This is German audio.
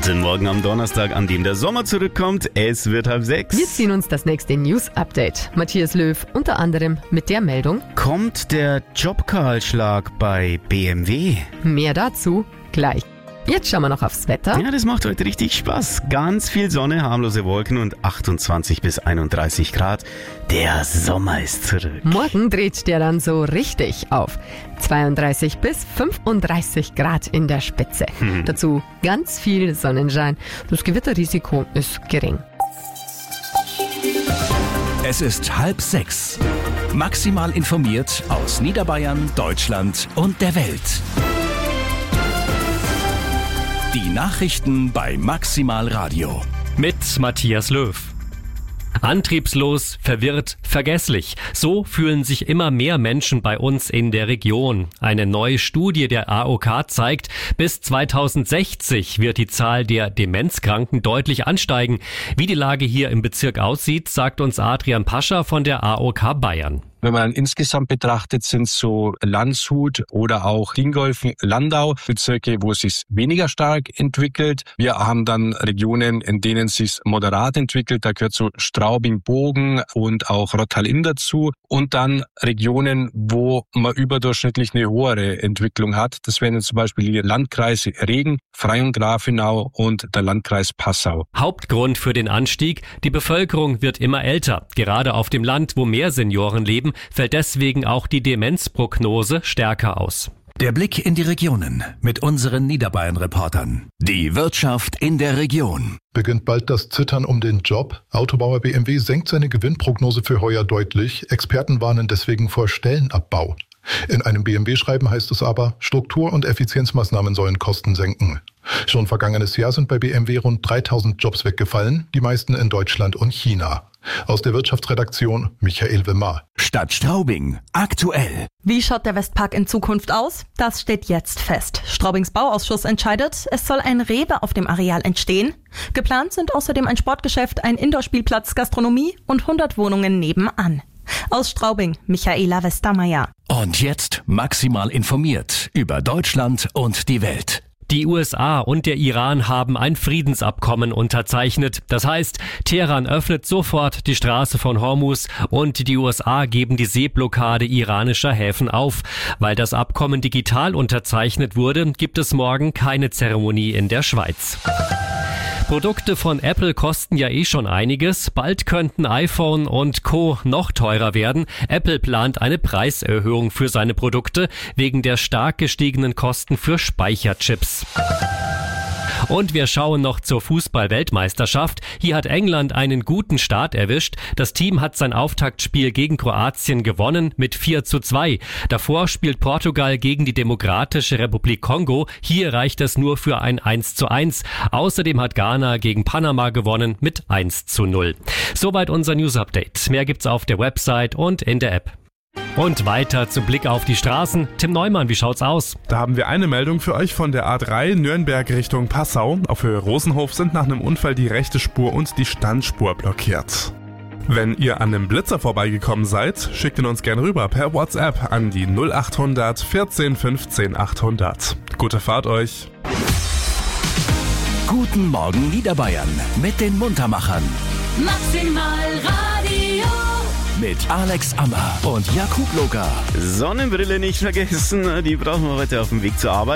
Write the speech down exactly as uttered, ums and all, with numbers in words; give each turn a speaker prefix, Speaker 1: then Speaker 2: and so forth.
Speaker 1: Guten Morgen am Donnerstag, an dem der Sommer zurückkommt. Es wird halb sechs.
Speaker 2: Wir ziehen uns das nächste News-Update. Matthias Löw unter anderem mit der Meldung:
Speaker 1: Kommt der Jobkahlschlag bei B M W?
Speaker 2: Mehr dazu gleich. Jetzt schauen wir noch aufs Wetter.
Speaker 1: Ja, das macht heute richtig Spaß. Ganz viel Sonne, harmlose Wolken und achtundzwanzig bis einunddreißig Grad. Der Sommer ist zurück.
Speaker 2: Morgen dreht der dann so richtig auf. zweiunddreißig bis fünfunddreißig Grad in der Spitze.
Speaker 1: Hm.
Speaker 2: Dazu ganz viel Sonnenschein. Das Gewitterrisiko ist gering.
Speaker 3: Es ist halb sechs. Maximal informiert aus Niederbayern, Deutschland und der Welt. Die Nachrichten bei Maximal Radio.
Speaker 4: Mit Matthias Löw. Antriebslos, verwirrt, vergesslich. So fühlen sich immer mehr Menschen bei uns in der Region. Eine neue Studie der A O K zeigt, bis zweitausendsechzig wird die Zahl der Demenzkranken deutlich ansteigen. Wie die Lage hier im Bezirk aussieht, sagt uns Adrian Pascha von der A O K Bayern.
Speaker 5: Wenn man insgesamt betrachtet, sind so Landshut oder auch Dingolfing, Landau Bezirke, wo es sich weniger stark entwickelt. Wir haben dann Regionen, in denen es sich moderat entwickelt. Da gehört so Straubing, Bogen und auch Rottal-Inn dazu. Und dann Regionen, wo man überdurchschnittlich eine höhere Entwicklung hat. Das wären zum Beispiel die Landkreise Regen, Freyung-Grafenau und der Landkreis Passau.
Speaker 4: Hauptgrund für den Anstieg: die Bevölkerung wird immer älter. Gerade auf dem Land, wo mehr Senioren leben, fällt deswegen auch die Demenzprognose stärker aus.
Speaker 3: Der Blick in die Regionen mit unseren Niederbayern-Reportern. Die Wirtschaft in der Region.
Speaker 6: Beginnt bald das Zittern um den Job? Autobauer B M W senkt seine Gewinnprognose für heuer deutlich. Experten warnen deswegen vor Stellenabbau. In einem B M W-Schreiben heißt es aber, Struktur- und Effizienzmaßnahmen sollen Kosten senken. Schon vergangenes Jahr sind bei B M W rund dreitausend Jobs weggefallen, die meisten in Deutschland und China. Aus der Wirtschaftsredaktion Michael Wimmer.
Speaker 3: Stadt Straubing. Aktuell.
Speaker 7: Wie schaut der Westpark in Zukunft aus? Das steht jetzt fest. Straubings Bauausschuss entscheidet, es soll ein Rewe auf dem Areal entstehen. Geplant sind außerdem ein Sportgeschäft, ein Indoorspielplatz, Gastronomie und hundert Wohnungen nebenan. Aus Straubing, Michaela Westermeier.
Speaker 3: Und jetzt maximal informiert über Deutschland und die Welt.
Speaker 4: Die U S A und der Iran haben ein Friedensabkommen unterzeichnet. Das heißt, Teheran öffnet sofort die Straße von Hormuz und die U S A geben die Seeblockade iranischer Häfen auf. Weil das Abkommen digital unterzeichnet wurde, gibt es morgen keine Zeremonie in der Schweiz. Produkte von Apple kosten ja eh schon einiges. Bald könnten iPhone und Co. noch teurer werden. Apple plant eine Preiserhöhung für seine Produkte wegen der stark gestiegenen Kosten für Speicherchips. Und wir schauen noch zur Fußball-Weltmeisterschaft. Hier hat England einen guten Start erwischt. Das Team hat sein Auftaktspiel gegen Kroatien gewonnen mit vier zu zwei. Davor spielt Portugal gegen die Demokratische Republik Kongo. Hier reicht es nur für ein eins zu eins. Außerdem hat Ghana gegen Panama gewonnen mit eins zu null. Soweit unser News-Update. Mehr gibt's auf der Website und in der App. Und weiter zum Blick auf die Straßen. Tim Neumann, wie schaut's aus?
Speaker 8: Da haben wir eine Meldung für euch von der A drei Nürnberg Richtung Passau. Auf Höhe Rosenhof sind nach einem Unfall die rechte Spur und die Standspur blockiert. Wenn ihr an einem Blitzer vorbeigekommen seid, schickt ihn uns gern rüber per WhatsApp an die null achthundert vierzehn fünfzehn achthundert. Gute Fahrt euch!
Speaker 3: Guten Morgen Niederbayern mit den Muntermachern.
Speaker 9: Maximal Radio.
Speaker 3: Mit Alex Ammer und Jakub Loga.
Speaker 1: Sonnenbrille nicht vergessen, die brauchen wir heute auf dem Weg zur Arbeit.